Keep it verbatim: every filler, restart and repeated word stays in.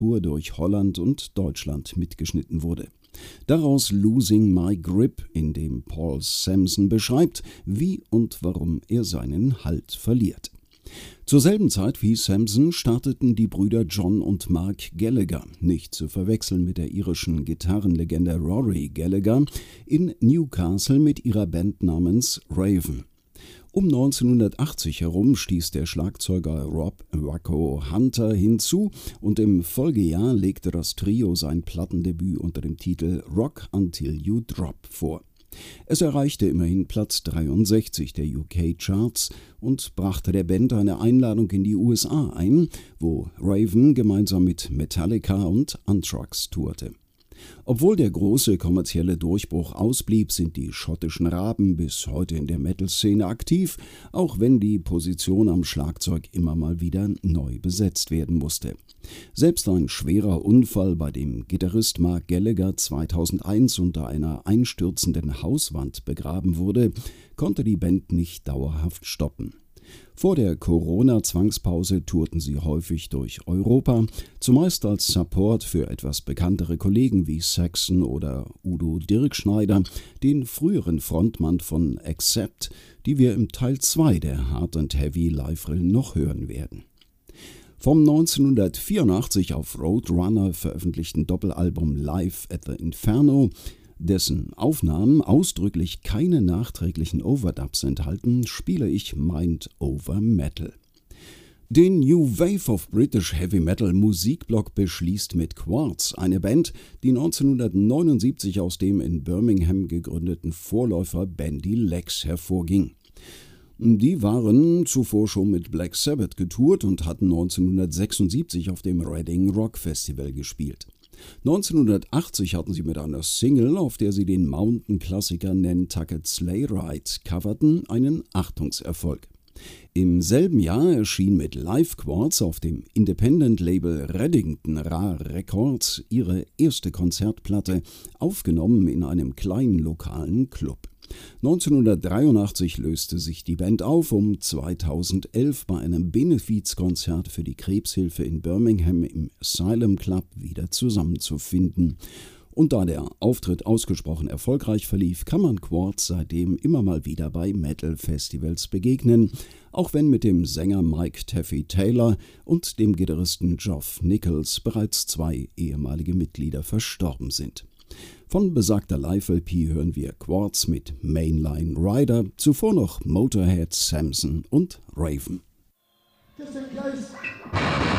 Tour durch Holland und Deutschland mitgeschnitten wurde. Daraus Losing My Grip, in dem Paul Samson beschreibt, wie und warum er seinen Halt verliert. Zur selben Zeit wie Samson starteten die Brüder John und Mark Gallagher, nicht zu verwechseln mit der irischen Gitarrenlegende Rory Gallagher, in Newcastle mit ihrer Band namens Raven. Um neunzehnhundertachtzig herum stieß der Schlagzeuger Rob Wacko Hunter hinzu und im Folgejahr legte das Trio sein Plattendebüt unter dem Titel Rock Until You Drop vor. Es erreichte immerhin Platz dreiundsechzig der U K-Charts und brachte der Band eine Einladung in die U S A ein, wo Raven gemeinsam mit Metallica und Anthrax tourte. Obwohl der große kommerzielle Durchbruch ausblieb, sind die schottischen Raben bis heute in der Metal-Szene aktiv, auch wenn die Position am Schlagzeug immer mal wieder neu besetzt werden musste. Selbst ein schwerer Unfall, bei dem Gitarrist Mark Gallagher zweitausendeins unter einer einstürzenden Hauswand begraben wurde, konnte die Band nicht dauerhaft stoppen. Vor der Corona-Zwangspause tourten sie häufig durch Europa, zumeist als Support für etwas bekanntere Kollegen wie Saxon oder Udo Dirkschneider, den früheren Frontmann von Accept, die wir im Teil zwei der Hard and Heavy Live-Rill noch hören werden. Vom neunzehnhundertvierundachtzig auf Roadrunner veröffentlichten Doppelalbum Live at the Inferno, dessen Aufnahmen ausdrücklich keine nachträglichen Overdubs enthalten, spiele ich Mind Over Metal. Den New Wave of British Heavy Metal Musikblock beschließt mit Quartz, eine Band, die neunzehnhundertneunundsiebzig aus dem in Birmingham gegründeten Vorläufer Bandy Legs hervorging. Die waren zuvor schon mit Black Sabbath getourt und hatten neunzehnhundertsechsundsiebzig auf dem Reading Rock Festival gespielt. neunzehnhundertachtzig hatten sie mit einer Single, auf der sie den Mountain-Klassiker Nantucket Sleigh Ride coverten, einen Achtungserfolg. Im selben Jahr erschien mit Live Quartz auf dem Independent-Label Reddington Ra Records ihre erste Konzertplatte, aufgenommen in einem kleinen lokalen Club. neunzehnhundertdreiundachtzig löste sich die Band auf, um zweitausendelf bei einem Benefizkonzert für die Krebshilfe in Birmingham im Asylum Club wieder zusammenzufinden. Und da der Auftritt ausgesprochen erfolgreich verlief, kann man Quartz seitdem immer mal wieder bei Metal-Festivals begegnen, auch wenn mit dem Sänger Mike Taffy Taylor und dem Gitarristen Geoff Nichols bereits zwei ehemalige Mitglieder verstorben sind. Von besagter Live-L P hören wir Quartz mit Mainline Rider, zuvor noch Motorhead, Samson und Raven.